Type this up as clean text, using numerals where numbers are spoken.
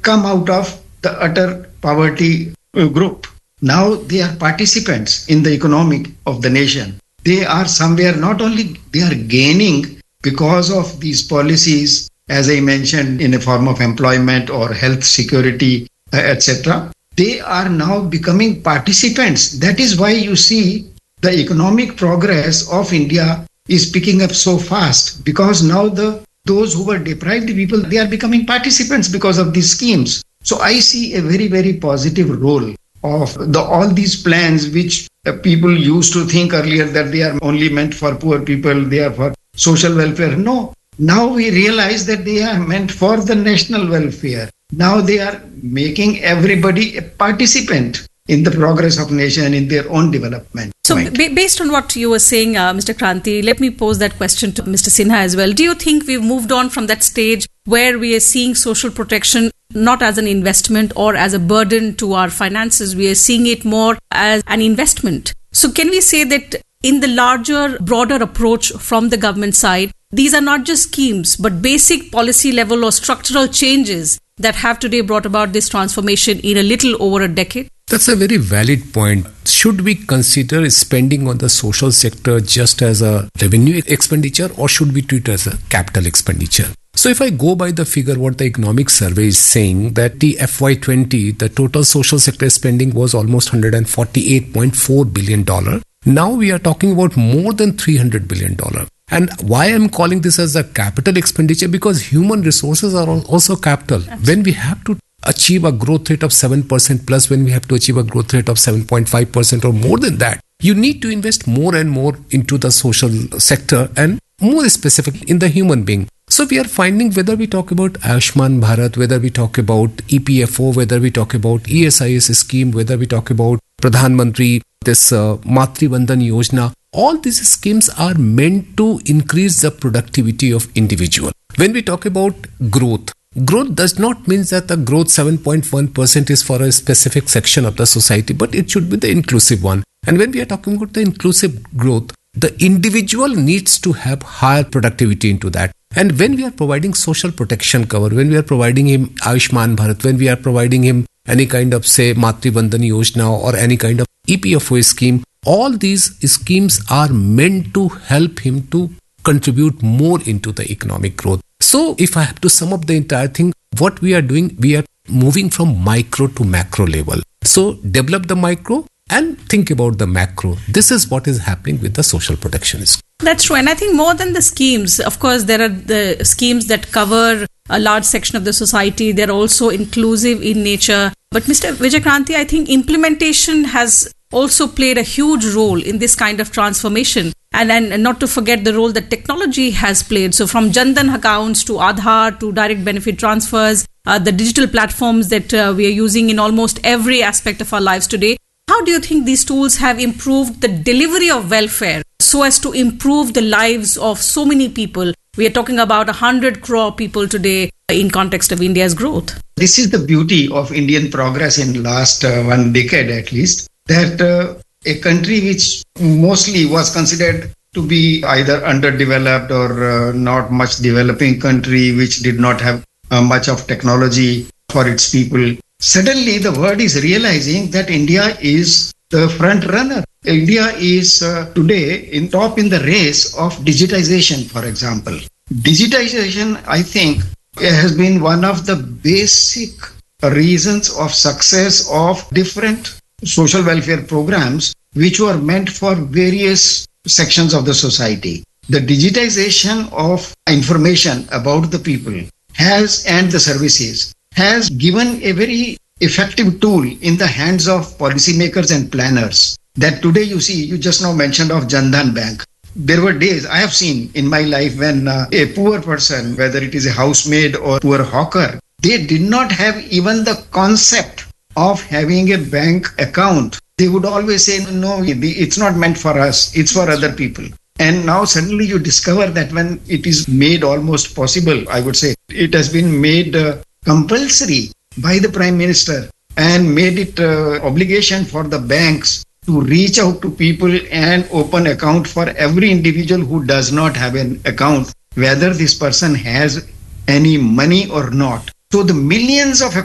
come out of the utter poverty group. Now they are participants in the economic of the nation. They are somewhere, not only they are gaining because of these policies, as I mentioned, in a form of employment or health security, etc. They are now becoming participants. That is why you see the economic progress of India is picking up so fast, because now those who were deprived people, they are becoming participants because of these schemes. So I see a very, very positive role of all these plans which people used to think earlier that they are only meant for poor people, they are for social welfare. No, now we realize that they are meant for the national welfare. Now they are making everybody a participant in the progress of nation, in their own development. So based on what you were saying, Mr. Kranti, let me pose that question to Mr. Sinha as well. Do you think we've moved on from that stage where we are seeing social protection not as an investment or as a burden to our finances? We are seeing it more as an investment. So can we say that in the larger, broader approach from the government side, these are not just schemes, but basic policy level or structural changes that have today brought about this transformation in a little over a decade? That's a very valid point. Should we consider spending on the social sector just as a revenue expenditure, or should we treat it as a capital expenditure? So if I go by the figure, what the economic survey is saying, that the FY20, the total social sector spending was almost $148.4 billion. Now we are talking about more than $300 billion. And why I'm calling this as a capital expenditure? Because human resources are also capital. Absolutely. When we have to achieve a growth rate of 7% plus, when we have to achieve a growth rate of 7.5% or more than that, you need to invest more and more into the social sector and more specifically in the human being. So we are finding, whether we talk about Ayushman Bharat, whether we talk about EPFO, whether we talk about ESIS scheme, whether we talk about Pradhan Mantri, this Matri Bandhan Yojana, all these schemes are meant to increase the productivity of individual. When we talk about growth does not mean that the growth 7.1% is for a specific section of the society, but it should be the inclusive one. And when we are talking about the inclusive growth, the individual needs to have higher productivity into that. And when we are providing social protection cover, when we are providing him Ayushman Bharat, when we are providing him any kind of, say, Matri Bandhan Yojana or any kind of EPFO scheme, all these schemes are meant to help him to contribute more into the economic growth. So if I have to sum up the entire thing, what we are doing, we are moving from micro to macro level. So develop the micro and think about the macro. This is what is happening with the social protection scheme. That's true. And I think more than the schemes, of course, there are the schemes that cover a large section of the society. They're also inclusive in nature. But Mr. Vijay Kranti, I think implementation has also played a huge role in this kind of transformation. And not to forget the role that technology has played. So from Jan Dhan accounts to Aadhaar to direct benefit transfers, the digital platforms that we are using in almost every aspect of our lives today. How do you think these tools have improved the delivery of welfare so as to improve the lives of so many people? We are talking about 100 crore people today in context of India's growth. This is the beauty of Indian progress in last 1 decade at least, that a country which mostly was considered to be either underdeveloped or not much developing country, which did not have much of technology for its people. Suddenly the world is realizing that India is the front runner. India is today in the race of digitization, for example. Digitization, I think, has been one of the basic reasons of success of different social welfare programs which were meant for various sections of the society. The digitization of information about the people and the services has given a very effective tool in the hands of policymakers and planners. That today you just now mentioned of Jan Dhan Bank. There were days I have seen in my life when a poor person, whether it is a housemaid or poor hawker, they did not have even the concept of having a bank account. They would always say, no, it's not meant for us, it's for other people. And now suddenly you discover that when it is made almost possible, I would say it has been made compulsory by the Prime Minister and made it obligation for the banks to reach out to people and open account for every individual who does not have an account, whether this person has any money or not. So the millions of